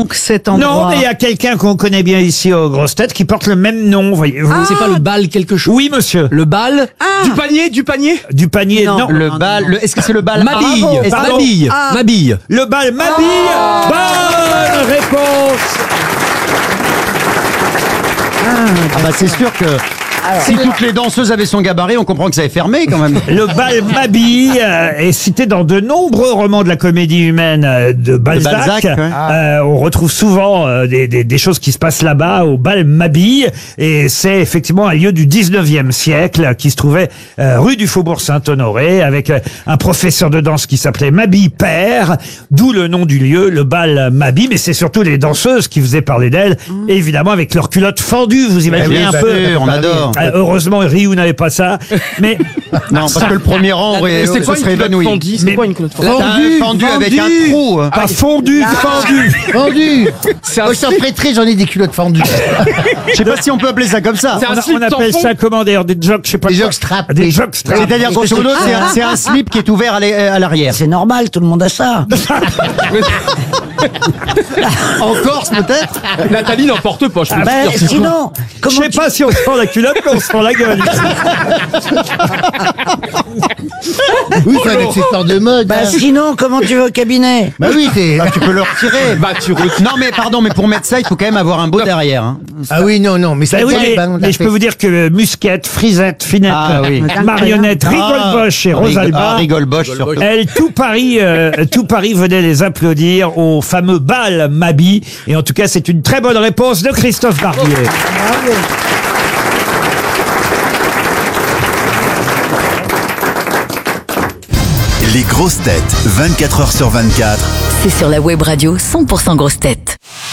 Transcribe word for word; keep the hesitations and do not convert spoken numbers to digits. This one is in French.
donc cet endroit. Non, mais il y a quelqu'un qu'on connaît bien ici aux grosses têtes qui porte le même nom, voyez-vous. Ah. C'est pas le bal quelque chose? Oui, monsieur. Le bal? Ah. Du panier, du panier. Du panier, non. Non. Le non, bal, non. le- est-ce que c'est le bal Mabille. arabe Est-ce- Pardon. Mabille. Ah. Mabille. Le bal Mabille. Bonne réponse. Ah bah c'est sûr que si toutes les danseuses avaient son gabarit, on comprend que ça est fermé quand même. Le bal Mabille euh, est cité dans de nombreux romans de la comédie humaine euh, de Balzac. Balzac, ouais. Euh, on retrouve souvent euh, des, des, des choses qui se passent là-bas au bal Mabille, et c'est effectivement un lieu du dix-neuvième siècle qui se trouvait euh, rue du Faubourg Saint-Honoré, avec euh, un professeur de danse qui s'appelait Mabille Père, d'où le nom du lieu, le bal Mabille. Mais c'est surtout les danseuses qui faisaient parler d'elles, évidemment avec leurs culottes fendues, vous imaginez Bien un peu. sûr, on adore. Euh, heureusement, Ryu n'avait pas ça, mais Non, parce que le premier rang aurait, C'est quoi se une serait culotte évanoui. fendue? C'est Mais- quoi une culotte fendue? Fendu, fendu avec un trou. pas fondu, fendu. Fendu. C'est un Moi, je suis en slip. prêterie, j'en ai des culottes fendues. Je sais pas si on peut appeler ça comme ça. C'est un On, a- slip on appelle tampon. ça comment d'ailleurs, des jogs, je sais pas Des quoi. jockstraps, Des oui. jockstraps. C'est-à-dire grosso modo, c'est un, c'est un slip qui est ouvert à l'e- à l'arrière. C'est normal, tout le monde a ça. En Corse peut-être. Nathalie n'en porte pas, je peux Ben, te dire. sinon, Je comment sais tu... pas si on se prend la culotte, mais on se prend la gueule. Oui, c'est un accessoire de mode. Bah hein. sinon, comment tu vas au cabinet? Bah oui, c'est. Bah, tu peux le retirer. Bah, tu re- Non mais pardon, mais pour mettre ça, il faut quand même avoir un beau derrière. Hein. Ah oui, non, non, mais ça Ben oui, tient les mais, ballons de la mais je peux fête. vous dire que Musquette, Frisette, Finette, Ah oui. Marionnette, Ah, Rigoleboche et Rigol- Rosalba, ah, Rigoleboche surtout. elles, tout Paris, euh, tout Paris venait les applaudir au fameux bal Mabille. Et en tout cas, c'est une très bonne réponse de Christophe Barbier. Les grosses têtes, vingt-quatre heures sur vingt-quatre. C'est sur la web radio cent pour cent grosses têtes.